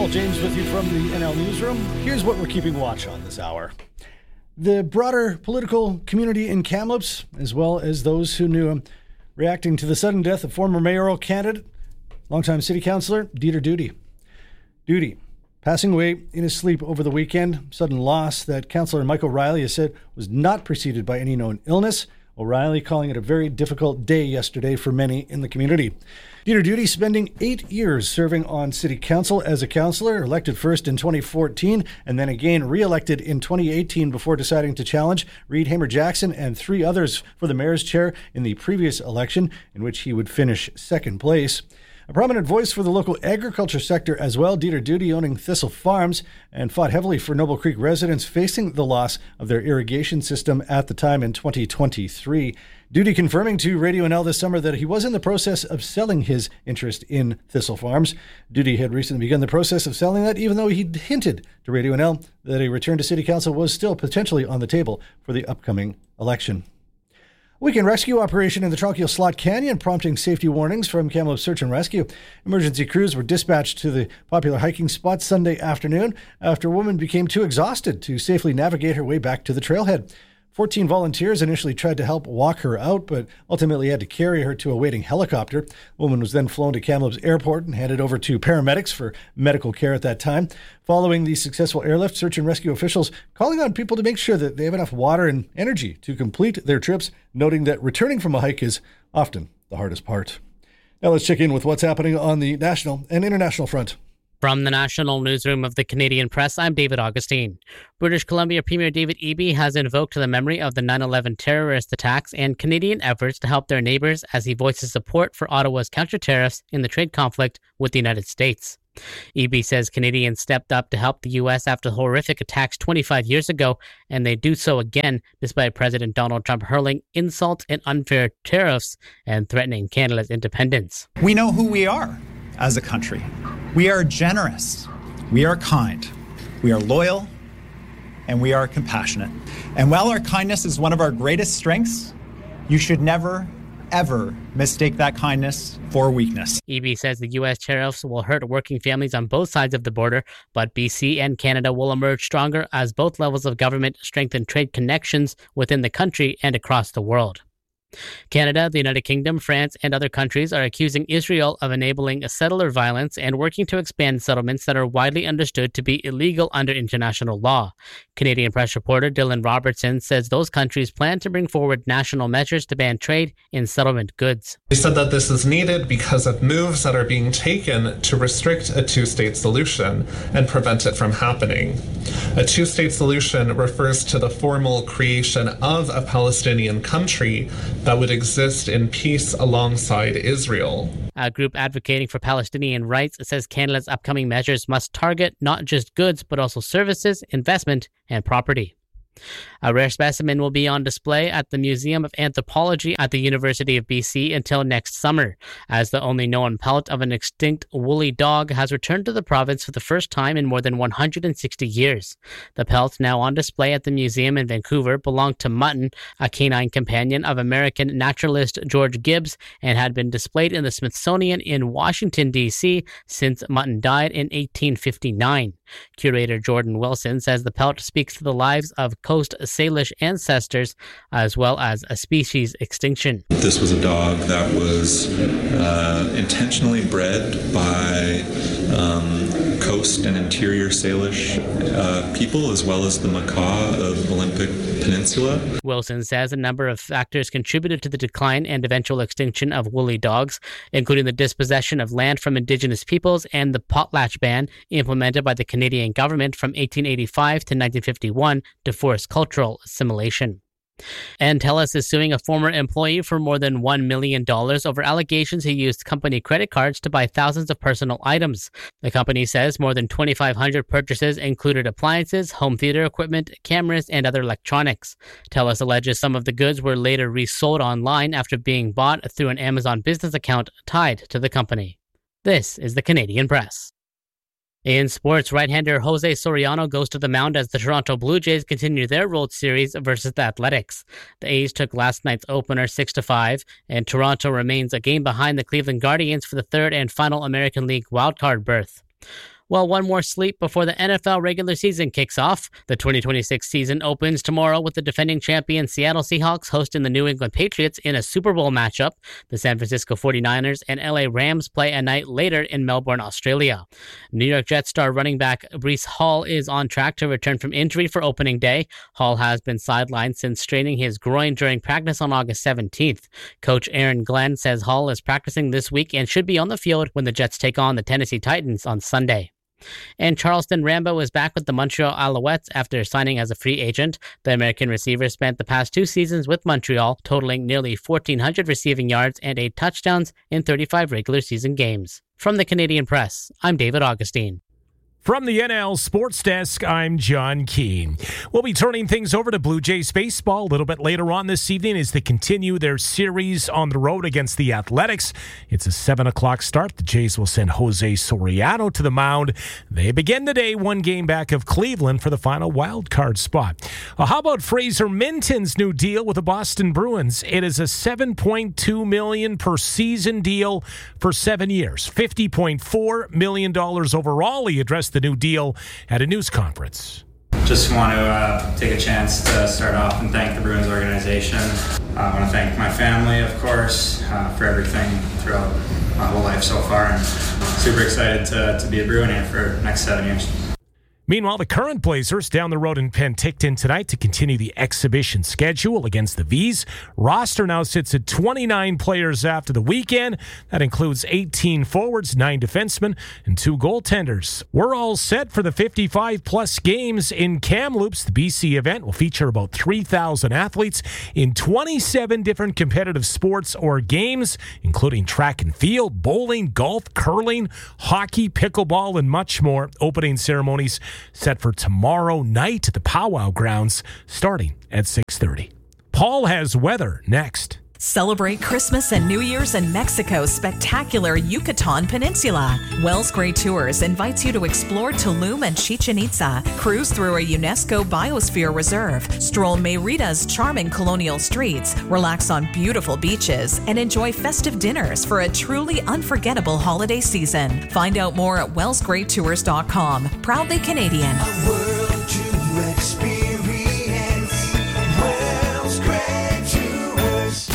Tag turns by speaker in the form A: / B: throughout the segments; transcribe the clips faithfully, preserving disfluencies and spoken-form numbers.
A: Joel James with you from the N L Newsroom. Here's what we're keeping watch on this hour. The broader political community in Kamloops, as well as those who knew him, reacting to the sudden death of former mayoral candidate, longtime city councillor Dieter Doody. Doody, passing away in his sleep over the weekend, sudden loss that Councillor Mike O'Reilly has said was not preceded by any known illness. O'Reilly calling it a very difficult day yesterday for many in the community. Dieter Doody spending eight years serving on city council as a councillor, elected first in twenty fourteen and then again re-elected in twenty eighteen before deciding to challenge Reed Hamer-Jackson and three others for the mayor's chair in the previous election, in which he would finish second place. A prominent voice for the local agriculture sector as well, Dieter Doody owning Thistle Farms and fought heavily for Noble Creek residents facing the loss of their irrigation system at the time in twenty twenty-three. Doody confirming to Radio N L this summer that he was in the process of selling his interest in Thistle Farms. Doody had recently begun the process of selling that, even though he'd hinted to Radio N L that a return to city council was still potentially on the table for the upcoming election. Weekend rescue operation in the Trollkeel Slot Canyon prompting safety warnings from Kamloops Search and Rescue. Emergency crews were dispatched to the popular hiking spot Sunday afternoon after a woman became too exhausted to safely navigate her way back to the trailhead. fourteen volunteers initially tried to help walk her out, but ultimately had to carry her to a waiting helicopter. The woman was then flown to Kamloops Airport and handed over to paramedics for medical care at that time. Following the successful airlift, search and rescue officials calling on people to make sure that they have enough water and energy to complete their trips, noting that returning from a hike is often the hardest part. Now let's check in with what's happening on the national and international front.
B: From the National Newsroom of the Canadian Press, I'm David Augustine. British Columbia Premier David Eby has invoked the memory of the nine eleven terrorist attacks and Canadian efforts to help their neighbours as he voices support for Ottawa's counter-tariffs in the trade conflict with the United States. Eby says Canadians stepped up to help the U S after horrific attacks twenty-five years ago, and they do so again despite President Donald Trump hurling insults and unfair tariffs and threatening Canada's independence.
C: We know who we are as a country. We are generous, we are kind, we are loyal, and we are compassionate. And while our kindness is one of our greatest strengths, you should never, ever mistake that kindness for weakness.
B: Eby says the U S tariffs will hurt working families on both sides of the border, but B C and Canada will emerge stronger as both levels of government strengthen trade connections within the country and across the world. Canada, the United Kingdom, France, and other countries are accusing Israel of enabling settler violence and working to expand settlements that are widely understood to be illegal under international law. Canadian press reporter Dylan Robertson says those countries plan to bring forward national measures to ban trade in settlement goods.
D: He said that this is needed because of moves that are being taken to restrict a two-state solution and prevent it from happening. A two-state solution refers to the formal creation of a Palestinian country that would exist in peace alongside Israel.
B: A group advocating for Palestinian rights says Canada's upcoming measures must target not just goods, but also services, investment, and property. A rare specimen will be on display at the Museum of Anthropology at the University of B C until next summer, as the only known pelt of an extinct woolly dog has returned to the province for the first time in more than one hundred sixty years. The pelt, now on display at the museum in Vancouver, belonged to Mutton, a canine companion of American naturalist George Gibbs, and had been displayed in the Smithsonian in Washington, D C since Mutton died in eighteen fifty-nine. Curator Jordan Wilson says the pelt speaks to the lives of Coast Salish ancestors as well as a species extinction.
E: This was a dog that was uh, intentionally bred by um, Coast and Interior Salish uh, people as well as the Makah of Olympic Peninsula.
B: Wilson says a number of factors contributed to the decline and eventual extinction of woolly dogs, including the dispossession of land from Indigenous peoples and the potlatch ban implemented by the Canadian government from eighteen eighty-five to nineteen fifty-one to force cultural assimilation. And TELUS is suing a former employee for more than one million dollars over allegations he used company credit cards to buy thousands of personal items. The company says more than twenty-five hundred purchases included appliances, home theater equipment, cameras, and other electronics. TELUS alleges some of the goods were later resold online after being bought through an Amazon business account tied to the company. This is the Canadian Press. In sports, right-hander Jose Soriano goes to the mound as the Toronto Blue Jays continue their World Series versus the Athletics. The A's took last night's opener six to five, and Toronto remains a game behind the Cleveland Guardians for the third and final American League wildcard berth. Well, one more sleep before the N F L regular season kicks off. The twenty twenty-six season opens tomorrow with the defending champion Seattle Seahawks hosting the New England Patriots in a Super Bowl matchup. The San Francisco forty-niners and L A Rams play a night later in Melbourne, Australia. New York Jets star running back Breece Hall is on track to return from injury for opening day. Hall has been sidelined since straining his groin during practice on August seventeenth. Coach Aaron Glenn says Hall is practicing this week and should be on the field when the Jets take on the Tennessee Titans on Sunday. And Charleston Rambo is back with the Montreal Alouettes after signing as a free agent. The American receiver spent the past two seasons with Montreal, totaling nearly fourteen hundred receiving yards and eight touchdowns in thirty-five regular season games. From the Canadian Press, I'm David Augustine.
F: From the N L Sports Desk, I'm John Keane. We'll be turning things over to Blue Jays baseball a little bit later on this evening as they continue their series on the road against the Athletics. It's a seven o'clock start. The Jays will send Jose Soriano to the mound. They begin the day one game back of Cleveland for the final wild card spot. Well, how about Fraser Minton's new deal with the Boston Bruins? It is a seven point two million dollars per season deal for seven years, fifty point four million dollars overall. He addressed the new deal at a news conference.
G: Just want to uh, take a chance to start off and thank the Bruins organization. I want to thank my family, of course, uh, for everything throughout my whole life so far, and super excited to, to be a Bruin here for the next seven years.
F: Meanwhile, the current Blazers down the road in Penticton tonight to continue the exhibition schedule against the Vs. Roster now sits at twenty-nine players after the weekend. That includes eighteen forwards, nine defensemen, and two goaltenders. We're all set for the fifty-five plus games in Kamloops. The B C event will feature about three thousand athletes in twenty-seven different competitive sports or games, including track and field, bowling, golf, curling, hockey, pickleball, and much more. Opening ceremonies set for tomorrow night at the Powwow Grounds, starting at six thirty. Paul has weather next.
H: Celebrate Christmas and New Year's in Mexico's spectacular Yucatan Peninsula. Wells Gray Tours invites you to explore Tulum and Chichen Itza, cruise through a UNESCO Biosphere Reserve, stroll Merida's charming colonial streets, relax on beautiful beaches, and enjoy festive dinners for a truly unforgettable holiday season. Find out more at wells gray tours dot com. Proudly Canadian.
I: A world to experience. Wells Gray Tours.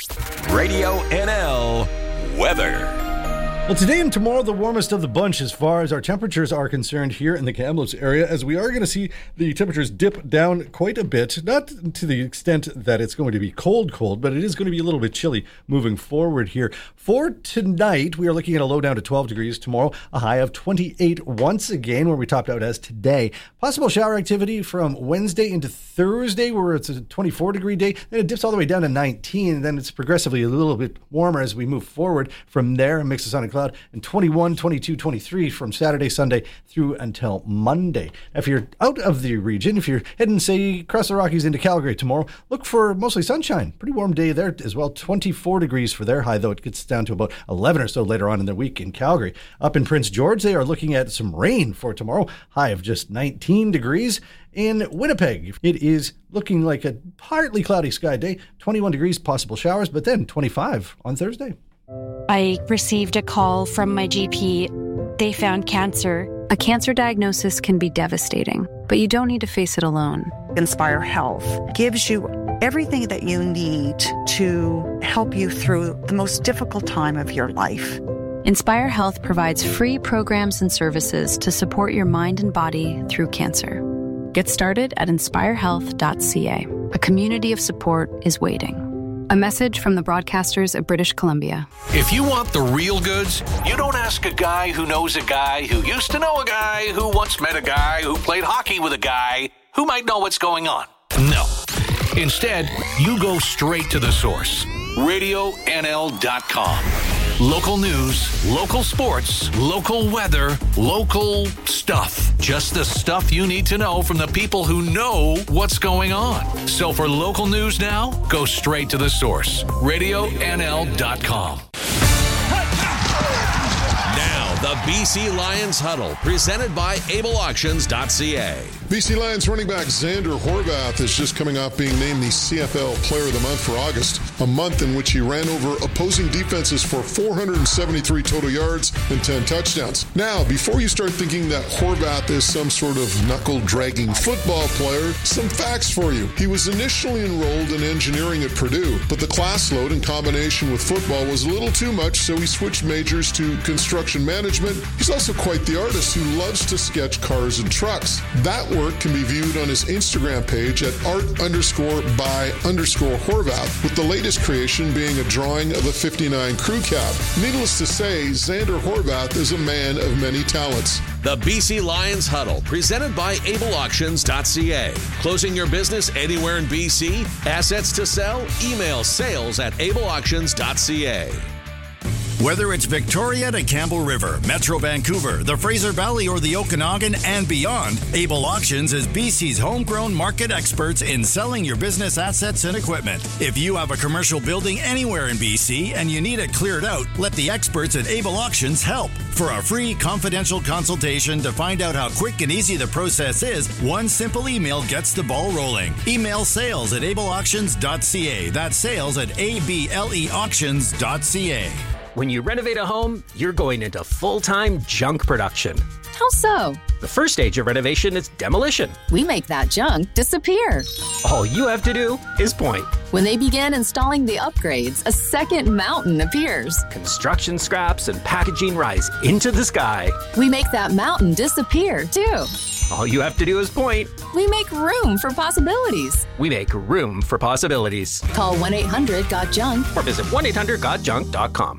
J: Radio N L weather.
A: Well, today and tomorrow, the warmest of the bunch as far as our temperatures are concerned here in the Kamloops area, as we are going to see the temperatures dip down quite a bit, not to the extent that it's going to be cold, cold, but it is going to be a little bit chilly moving forward here. For tonight, we are looking at a low down to twelve degrees. Tomorrow, a high of twenty-eight once again, where we topped out as today. Possible shower activity from Wednesday into Thursday, where it's a twenty-four degree day. Then it dips all the way down to nineteen, and then it's progressively a little bit warmer as we move forward from there and mix the sun and cloud. And twenty-one, twenty-two, twenty-three from Saturday, Sunday through until Monday. If you're out of the region, if you're heading, say, across the Rockies into Calgary tomorrow, look for mostly sunshine. Pretty warm day there as well. twenty-four degrees for their high, though it gets down to about eleven or so later on in the week in Calgary. Up in Prince George, they are looking at some rain for tomorrow. High of just nineteen degrees. In Winnipeg, it is looking like a partly cloudy sky day. twenty-one degrees, possible showers, but then twenty-five on Thursday.
K: I received a call from my G P. They found cancer.
L: A cancer diagnosis can be devastating, but you don't need to face it alone.
M: Inspire Health gives you everything that you need to help you through the most difficult time of your life.
L: Inspire Health provides free programs and services to support your mind and body through cancer. Get started at inspire health dot c a. A community of support is waiting. A message from the broadcasters of British Columbia.
J: If you want the real goods, you don't ask a guy who knows a guy who used to know a guy who once met a guy who played hockey with a guy who might know what's going on. No. Instead, you go straight to the source. radio N L dot com. Local news, local sports, local weather, local stuff. Just the stuff you need to know from the people who know what's going on. So for local news now, go straight to the source. radio N L dot com. Now
N: The B C Lions Huddle, presented by able auctions dot c a.
O: B C Lions running back Xander Horvath is just coming off being named the C F L Player of the Month for August, a month in which he ran over opposing defenses for four hundred seventy-three total yards and ten touchdowns. Now, before you start thinking that Horvath is some sort of knuckle-dragging football player, some facts for you. He was initially enrolled in engineering at Purdue, but the class load in combination with football was a little too much, so he switched majors to construction management. He's also quite the artist who loves to sketch cars and trucks. That work can be viewed on his Instagram page at art underscore by underscore Horvath, with the latest creation being a drawing of a fifty-nine crew cab. Needless to say, Xander Horvath is a man of many talents.
N: The B C Lions Huddle, presented by able auctions dot c a. Closing your business anywhere in B C? Assets to sell? Email sales at able auctions dot c a.
P: Whether it's Victoria to Campbell River, Metro Vancouver, the Fraser Valley, or the Okanagan and beyond, Able Auctions is B C's homegrown market experts in selling your business assets and equipment. If you have a commercial building anywhere in B C and you need it cleared out, let the experts at Able Auctions help. For a free confidential consultation to find out how quick and easy the process is, one simple email gets the ball rolling. Email sales at able auctions dot c a. That's sales at A B L E auctions dot c a.
Q: When you renovate a home, you're going into full-time junk production.
R: How so?
Q: The first stage of renovation is demolition.
R: We make that junk disappear.
Q: All you have to do is point.
R: When they begin installing the upgrades, a second mountain appears.
Q: Construction scraps and packaging rise into the sky.
R: We make that mountain disappear, too.
Q: All you have to do is point.
R: We make room for possibilities.
Q: We make room for possibilities.
R: Call one eight hundred got junk
Q: or visit one eight hundred got junk dot com.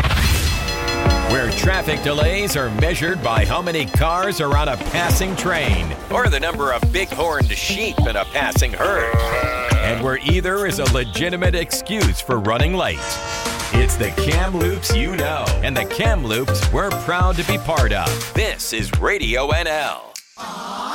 S: Where traffic delays are measured by how many cars are on a passing train or the number of bighorned sheep in a passing herd. And where either is a legitimate excuse for running late. It's the Kamloops you know, and the Kamloops we're proud to be part of. This is Radio N L.